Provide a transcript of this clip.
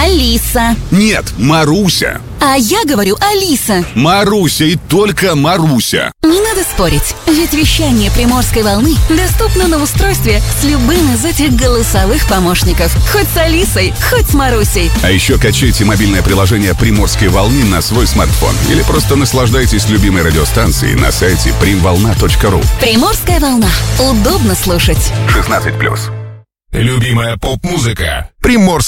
Алиса. Нет, Маруся. А я говорю Алиса. Маруся и только Маруся. Не надо спорить, ведь вещание Приморской волны доступно на устройстве с любым из этих голосовых помощников. Хоть с Алисой, хоть с Марусей. А еще качайте мобильное приложение Приморской волны на свой смартфон. Или просто наслаждайтесь любимой радиостанцией на сайте primvolna.ru. Приморская волна. Удобно слушать. 16+. Любимая поп-музыка. Приморская.